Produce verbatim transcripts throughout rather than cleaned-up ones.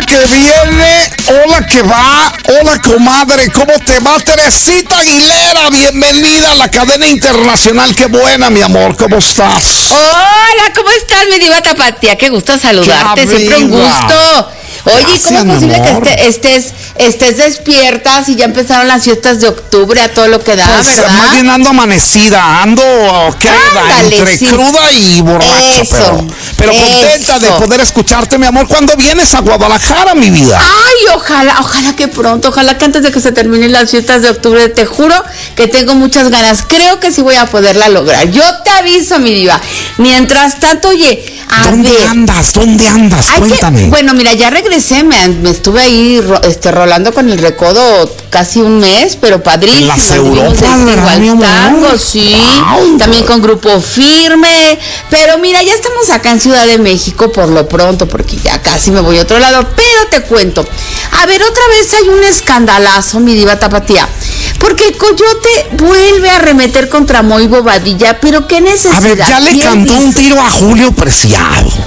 que viene, hola que va, hola comadre, ¿cómo te va? Teresita Aguilera, bienvenida a la cadena internacional, qué buena mi amor, ¿cómo estás? Hola, ¿cómo estás mi diva tapatía? Qué gusto saludarte, Qué siempre un gusto. Oye, Gracias, ¿cómo es posible amor. que este, estés, estés despierta si ya empezaron las fiestas de octubre a todo lo que da, Pues, verdad? más bien ando amanecida, ando queda Ándale, entre sí. cruda y borracha, Eso, pero, pero contenta eso. de poder escucharte, mi amor. ¿Cuándo vienes a Guadalajara, mi vida? Ay, ojalá, ojalá que pronto, ojalá que antes de que se terminen las fiestas de octubre, te juro que tengo muchas ganas. Creo que sí voy a poderla lograr. Yo te aviso, mi diva. Mientras tanto, oye, a ¿Dónde ver. andas? ¿Dónde andas? Hay que- Cuéntame. bueno, mira, ya regresé, me, me estuve ahí ro- este, rolando con el recodo casi un mes, pero padrísimo. En las Anduvimos Europas, de ¿verdad, mi amor? Tango, sí, Wow. también con Grupo Firme, pero mira, ya estamos acá en Ciudad de México por lo pronto, porque ya casi me voy a otro lado, pero te cuento, a ver, otra vez hay un escandalazo, mi diva tapatía, porque el Coyote vuelve a arremeter contra Moy Bobadilla, pero qué necesidad. A ver, ya le Bien cantó un dice. tiro a Julio Preciado.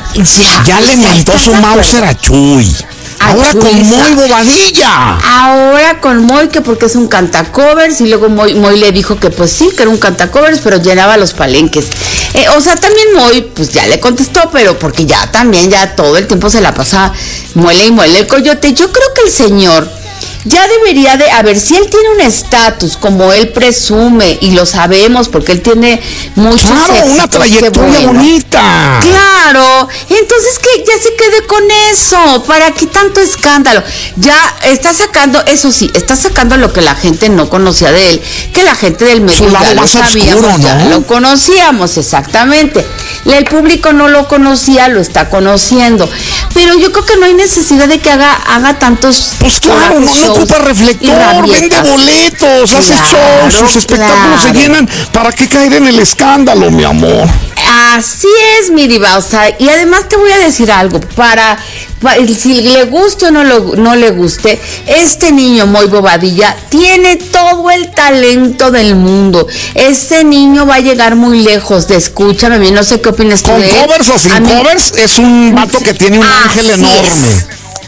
Ya, Ya o le sea, mentó ¿estás su de acuerdo? Mauser a Chuy. A Ahora Chuy, con Moy sa- Bobadilla. Ahora con Moy, que porque es un cantacovers, y luego Moy, Moy le dijo que pues sí, que era un cantacovers, pero llenaba los palenques. Eh, o sea, también Moy, pues ya le contestó, pero porque ya también, ya todo el tiempo se la pasa muele y muele el Coyote. Yo creo que el señor ya debería de, a ver, si él tiene un estatus como él presume, y lo sabemos porque él tiene muchos Claro, éxitos, una qué trayectoria bueno. bonita. Claro, entonces que ya se quede con eso, ¿para qué tanto escándalo? Ya está sacando, eso sí, está sacando lo que la gente no conocía de él, que la gente del medio Su lado ya lo más sabíamos, oscuro, ya ¿no? lo conocíamos, exactamente. El público no lo conocía, lo está conociendo, pero yo creo que no hay necesidad de que haga, haga tantos Pues claro, no, no ocupa y reflector, vende rabietas. boletos, hace Claro, shows, sus espectáculos se claro. llenan. ¿Para qué caer en el escándalo, mi amor? Así es, mi diva, o sea, y además te voy a decir algo, para, pa- si le guste o no, lo- no le guste, este niño Moy Bobadilla tiene todo el talento del mundo. Este niño va a llegar muy lejos, de escúchame bien, no sé qué opinas tú Con de él. covers o sin A mí- covers, es un vato que tiene un ángel Así enorme. es.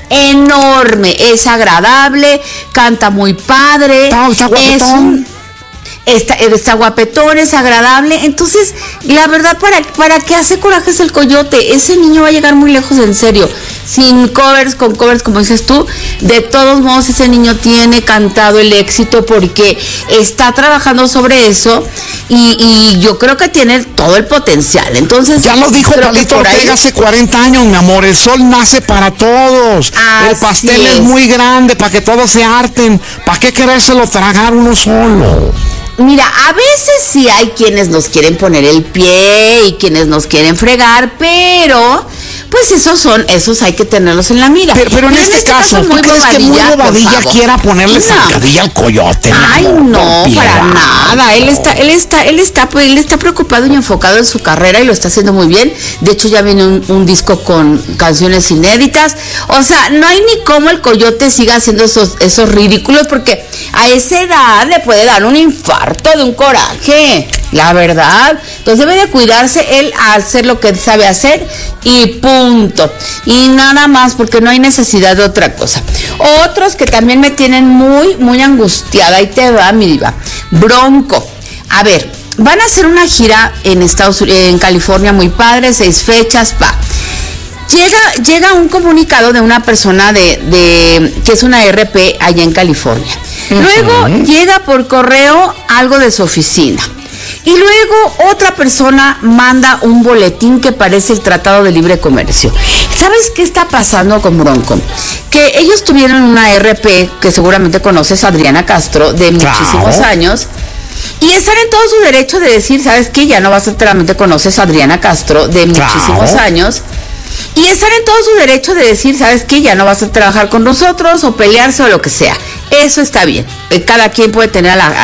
Enorme, es agradable, canta muy padre, Está- está es guapetón. un, está, está guapetón, es agradable. Entonces, la verdad, ¿para, para qué hace corajes el Coyote? Ese niño va a llegar muy lejos, en serio. Sin covers, con covers, como dices tú, de todos modos ese niño tiene cantado el éxito porque está trabajando sobre eso, y, y yo creo que tiene todo el potencial. Entonces, Ya lo dijo creo que Palito por ahí- Ortega hace cuarenta años, mi amor. El sol nace para todos. El Así pastel es es. muy grande para que todos se harten. ¿Para qué querérselo tragar uno solo? Mira, a veces sí hay quienes nos quieren poner el pie y quienes nos quieren fregar, pero pues esos son, esos hay que tenerlos en la mira. Pero, pero en este caso, ¿tú Moy crees que Moy por Bobadilla favor. quiera ponerle No. zancadilla al Coyote? mi Ay, amor? no, Por para piedad. nada. Él está, él está, él está, pues, él está preocupado y enfocado en su carrera y lo está haciendo muy bien. De hecho, ya viene un, un disco con canciones inéditas. O sea, no hay ni cómo el Coyote siga haciendo esos, esos ridículos, porque a esa edad le puede dar un infarto de un coraje, la verdad. Entonces debe de cuidarse él a hacer lo que él sabe hacer y punto. Y nada más, porque no hay necesidad de otra cosa. Otros que también me tienen muy, muy angustiada, y te va, mi diva. Bronco. A ver, van a hacer una gira en Estados Unidos, en California, muy padre, seis fechas, pa. Llega, llega un comunicado de una persona de, de que es una R P allá en California. Luego llega por correo algo de su oficina. Y luego otra persona manda un boletín que parece el Tratado de Libre Comercio. ¿Sabes qué está pasando con Bronco? Que ellos tuvieron una R P, que seguramente conoces, Adriana Castro, de Claro. muchísimos años. Y están en todo su derecho de decir, ¿sabes qué? Ya no vas a solamente conoces a Adriana Castro, de Claro. muchísimos años. Y están en todo su derecho de decir, ¿sabes qué? Ya no vas a trabajar con nosotros, o pelearse, o lo que sea. Eso está bien. Eh, Cada quien puede tener a la,